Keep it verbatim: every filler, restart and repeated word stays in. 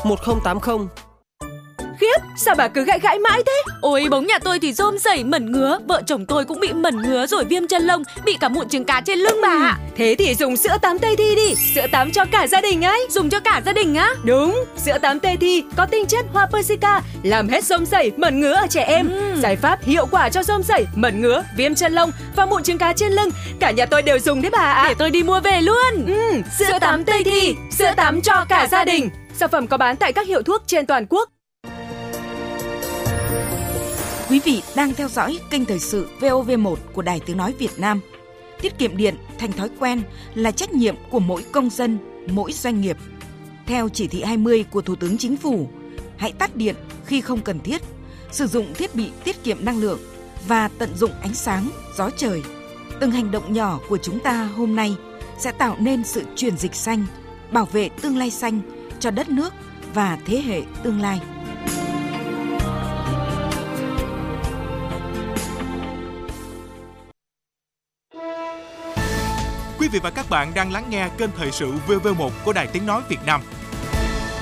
một không tám không. Khiếp, sao bà cứ gãi gãi mãi thế? Ôi, bóng nhà tôi thì rôm rẩy mẩn ngứa. Vợ chồng tôi cũng bị mẩn ngứa rồi viêm chân lông, bị cả mụn trứng cá trên lưng bà ạ. Thế thì dùng sữa tắm Tây Thi đi. Sữa tắm cho cả gia đình ấy. Dùng cho cả gia đình á? Đúng, sữa tắm Tây Thi có tinh chất hoa Persica, làm hết rôm rẩy, mẩn ngứa ở trẻ em. ừ. Giải pháp hiệu quả cho rôm rẩy, mẩn ngứa, viêm chân lông và mụn trứng cá trên lưng. Cả nhà tôi đều dùng đấy bà ạ. Để tôi đi mua về luôn. ừ. Sữa, sữa tắm Tây Thi, sữa tắm cho cả gia đình. Sản phẩm có bán tại các hiệu thuốc trên toàn quốc. Quý vị đang theo dõi kênh thời sự vê o vê một của Đài Tiếng nói Việt Nam. Tiết kiệm điện thành thói quen là trách nhiệm của mỗi công dân, mỗi doanh nghiệp. Theo chỉ thị hai mươi của Thủ tướng Chính phủ, hãy tắt điện khi không cần thiết, sử dụng thiết bị tiết kiệm năng lượng và tận dụng ánh sáng, gió trời. Từng hành động nhỏ của chúng ta hôm nay sẽ tạo nên sự chuyển dịch xanh, bảo vệ tương lai xanh cho đất nước và thế hệ tương lai. Quý vị và các bạn đang lắng nghe kênh thời sự vê vê một của Đài Tiếng nói Việt Nam.